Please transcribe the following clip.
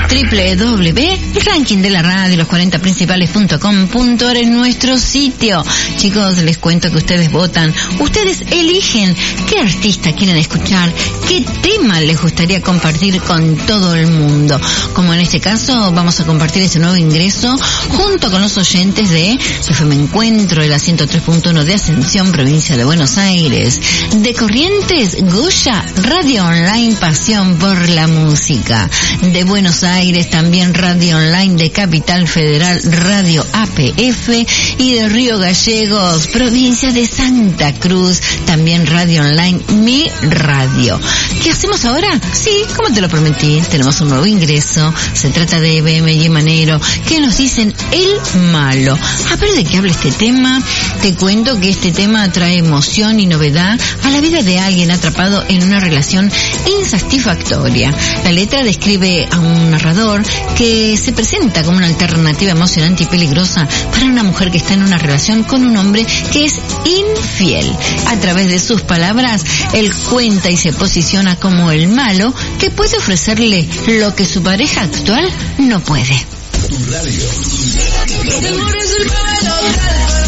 www.rankingdelaradio los40principales.com.ar es nuestro sitio. Chicos, les cuento que ustedes votan, ustedes eligen qué artista quieren escuchar, qué tema les gustaría compartir con todo el mundo. Como en este caso, vamos a compartir este nuevo ingreso junto con los oyentes de FM Encuentro, de la 103.1 de Ascensión, provincia de Buenos Aires, de Corrientes, Goya, Radio Online Pasión por la Música, de Buenos Aires también Radio Online, de Capital Federal Radio APF, y de Río Gallegos, provincia de Santa Cruz, también Radio Online Mi Radio. ¿Qué hacemos ahora? Sí, como te lo prometí, tenemos un nuevo ingreso. Se trata de BM y Manero, que nos dicen El Malo. A ver de qué habla este tema. Te cuento que este tema trae emoción y novedad a la vida de alguien atrapado en una relación insatisfactoria. La letra describe a un narrador que se presenta como una alternativa emocionante y peligrosa para una mujer que está en una relación con un hombre que es infiel. A través de sus palabras, él cuenta y se posiciona como el malo que puede ofrecerle lo que su pareja actual no puede. Tu radio.